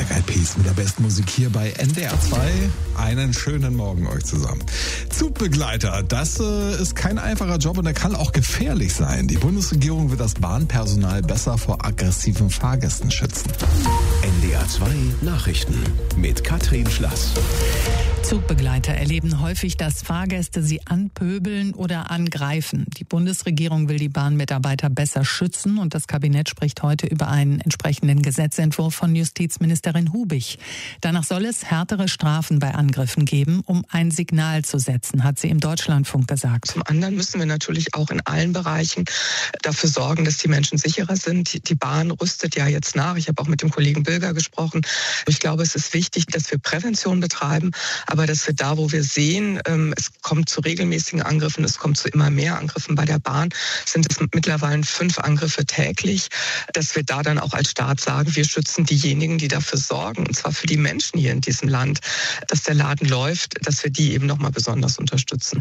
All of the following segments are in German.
Black Eyed Peas mit der besten Musik hier bei NDR 2. Einen schönen Morgen euch zusammen. Zugbegleiter, das ist kein einfacher Job und der kann auch gefährlich sein. Die Bundesregierung will das Bahnpersonal besser vor aggressiven Fahrgästen schützen. NDR 2 Nachrichten mit Katrin Schlass. Zugbegleiter erleben häufig, dass Fahrgäste sie anpöbeln oder angreifen. Die Bundesregierung will die Bahnmitarbeiter besser schützen und das Kabinett spricht heute über einen entsprechenden Gesetzentwurf von Justizministerin Hubich. Danach soll es härtere Strafen bei Angriffen geben, um ein Signal zu setzen, hat sie im Deutschlandfunk gesagt. Zum anderen müssen wir natürlich auch in allen Bereichen dafür sorgen, dass die Menschen sicherer sind. Die Bahn rüstet ja jetzt nach. Ich habe auch mit dem Kollegen Bilger gesprochen. Ich glaube, es ist wichtig, dass wir Prävention betreiben, aber dass wir da, wo wir sehen, es kommt zu regelmäßigen Angriffen, es kommt zu immer mehr Angriffen bei der Bahn, sind es mittlerweile 5 Angriffe täglich, dass wir da dann auch als Staat sagen, wir schützen diejenigen, die dafür sorgen, und zwar für die Menschen hier in diesem Land, dass der Laden läuft, dass wir die eben nochmal besonders unterstützen.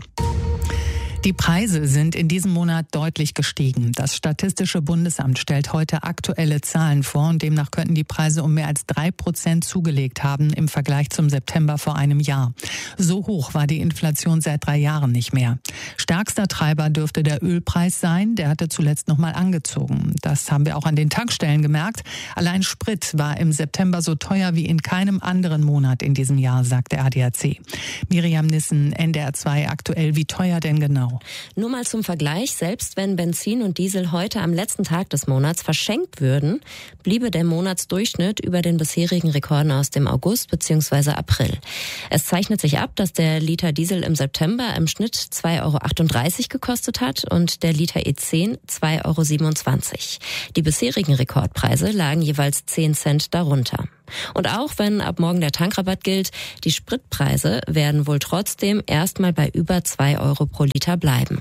Die Preise sind in diesem Monat deutlich gestiegen. Das Statistische Bundesamt stellt heute aktuelle Zahlen vor und demnach könnten die Preise um mehr als 3% zugelegt haben im Vergleich zum September vor einem Jahr. So hoch war die Inflation seit 3 Jahren nicht mehr. Stärkster Treiber dürfte der Ölpreis sein. Der hatte zuletzt nochmal angezogen. Das haben wir auch an den Tankstellen gemerkt. Allein Sprit war im September so teuer wie in keinem anderen Monat in diesem Jahr, sagt der ADAC. Miriam Nissen, NDR 2 aktuell. Wie teuer denn genau? Nur mal zum Vergleich, selbst wenn Benzin und Diesel heute am letzten Tag des Monats verschenkt würden, bliebe der Monatsdurchschnitt über den bisherigen Rekorden aus dem August bzw. April. Es zeichnet sich ab, dass der Liter Diesel im September im Schnitt 2,38 € gekostet hat und der Liter E10 2,27 €. Die bisherigen Rekordpreise lagen jeweils 10 Cent darunter. Und auch wenn ab morgen der Tankrabatt gilt, die Spritpreise werden wohl trotzdem erstmal bei über 2 € pro Liter bleiben.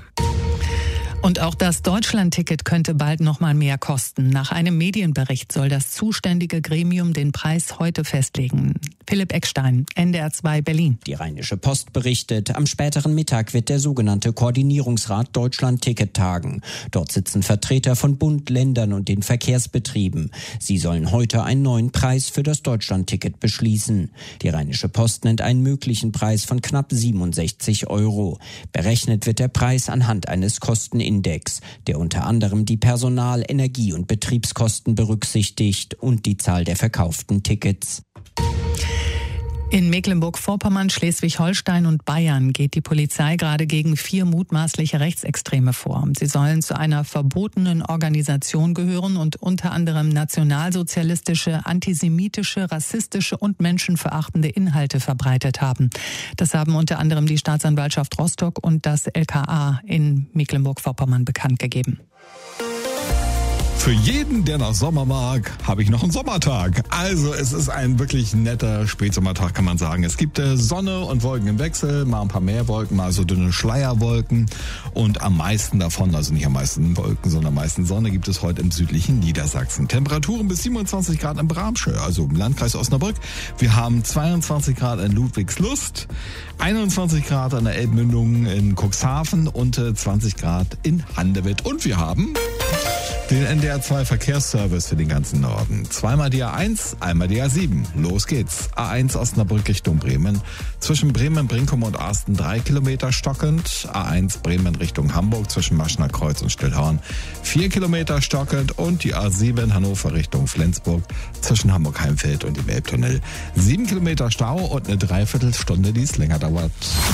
Und auch das Deutschlandticket könnte bald noch mal mehr kosten. Nach einem Medienbericht soll das zuständige Gremium den Preis heute festlegen. Philipp Eckstein, NDR 2 Berlin. Die Rheinische Post berichtet, am späteren Mittag wird der sogenannte Koordinierungsrat Deutschlandticket tagen. Dort sitzen Vertreter von Bund, Ländern und den Verkehrsbetrieben. Sie sollen heute einen neuen Preis für das Deutschlandticket beschließen. Die Rheinische Post nennt einen möglichen Preis von knapp 67 €. Berechnet wird der Preis anhand eines Kostenindex, der unter anderem die Personal-, Energie- und Betriebskosten berücksichtigt und die Zahl der verkauften Tickets. In Mecklenburg-Vorpommern, Schleswig-Holstein und Bayern geht die Polizei gerade gegen 4 mutmaßliche Rechtsextreme vor. Sie sollen zu einer verbotenen Organisation gehören und unter anderem nationalsozialistische, antisemitische, rassistische und menschenverachtende Inhalte verbreitet haben. Das haben unter anderem die Staatsanwaltschaft Rostock und das LKA in Mecklenburg-Vorpommern bekannt gegeben. Für jeden, der nach Sommer mag, habe ich noch einen Sommertag. Also es ist ein wirklich netter Spätsommertag, kann man sagen. Es gibt Sonne und Wolken im Wechsel, mal ein paar mehr Wolken, mal so dünne Schleierwolken. Und am meisten davon, also nicht am meisten Wolken, sondern am meisten Sonne, gibt es heute im südlichen Niedersachsen. Temperaturen bis 27 Grad in Bramsche, also im Landkreis Osnabrück. Wir haben 22 Grad in Ludwigslust, 21 Grad an der Elbmündung in Cuxhaven und 20 Grad in Handewitt. Und wir haben den NDR 2 Verkehrsservice für den ganzen Norden. Zweimal die A1, einmal die A7. Los geht's. A1 Osnabrück Richtung Bremen. Zwischen Bremen, Brinkum und Arsten 3 Kilometer stockend. A1 Bremen Richtung Hamburg zwischen Maschner Kreuz und Stillhorn 4 Kilometer stockend. Und die A7 Hannover Richtung Flensburg zwischen Hamburg-Heimfeld und dem Elbtunnel 7 Kilometer Stau und eine Dreiviertelstunde, die es länger dauert.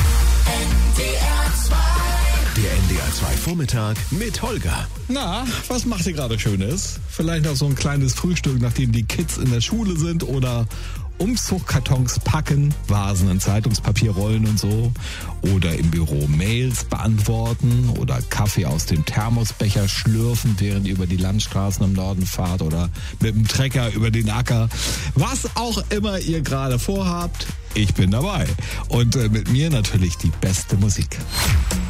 Der NDR 2 Vormittag mit Holger. Na, was macht ihr gerade Schönes? Vielleicht noch so ein kleines Frühstück, nachdem die Kids in der Schule sind, oder Umzugskartons packen, Vasen in Zeitungspapier rollen und so. Oder im Büro Mails beantworten oder Kaffee aus dem Thermosbecher schlürfen, während ihr über die Landstraßen im Norden fahrt oder mit dem Trecker über den Acker. Was auch immer ihr gerade vorhabt, ich bin dabei. Und mit mir natürlich die beste Musik.